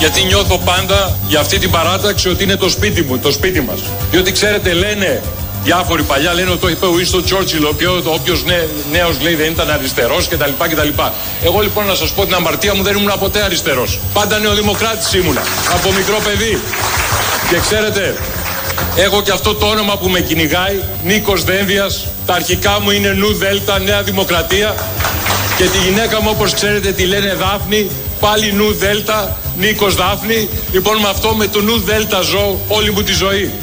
Γιατί νιώθω πάντα για αυτή την παράταξη ότι είναι το σπίτι μου, το σπίτι μας. Διότι ξέρετε, λένε διάφοροι παλιά, λένε ότι το είπε ο Winston Churchill, όποιος νέος λέει δεν ήταν αριστερός κτλ. Εγώ λοιπόν να σας πω την αμαρτία μου, δεν ήμουν ποτέ αριστερός. Πάντα νεοδημοκράτης ήμουνα, από μικρό παιδί. Και ξέρετε, έχω και αυτό το όνομα που με κυνηγάει, Νίκος Δένδιας. Τα αρχικά μου είναι Νου Δέλτα, Νέα Δημοκρατία. Και τη γυναίκα μου, όπως ξέρετε, τη λένε Δάφνη. Πάλι Νου Δέλτα, Νίκος Δάφνη. Λοιπόν, με αυτό, με το Νου Δέλτα ζω όλη μου τη ζωή.